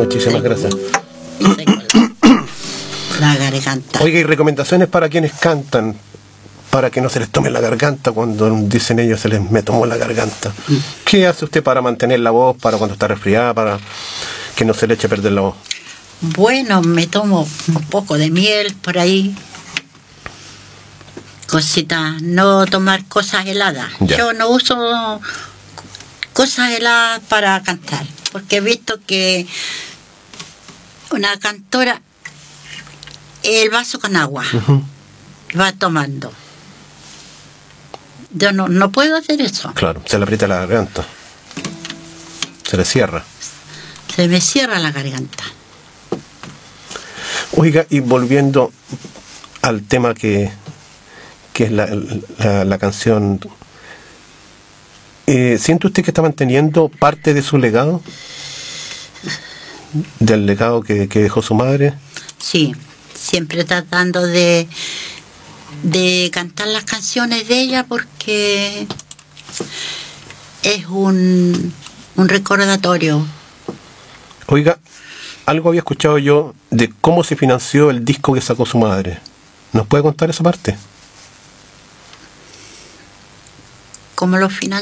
Muchísimas gracias. La garganta. Oiga, ¿y recomendaciones para quienes cantan? Para que no se les tome la garganta cuando dicen ellos me tomó la garganta. ¿Qué hace usted para mantener la voz, para cuando está resfriada, para que no se le eche a perder la voz? Bueno, me tomo un poco de miel por ahí. Cositas, no tomar cosas heladas. Ya. Yo no uso cosas heladas para cantar, porque he visto que una cantora, el vaso con agua, va tomando. Yo no puedo hacer eso. Claro, se le aprieta la garganta. Se le cierra. Se me cierra la garganta. Oiga, y volviendo al tema que es la canción, ¿siente usted que está manteniendo parte de su legado? ¿Del legado que dejó su madre? Sí, siempre tratando de cantar las canciones de ella, porque es un recordatorio. Oiga, algo había escuchado yo de cómo se financió el disco que sacó su madre. ¿Nos puede contar esa parte? ¿Cómo lo financia?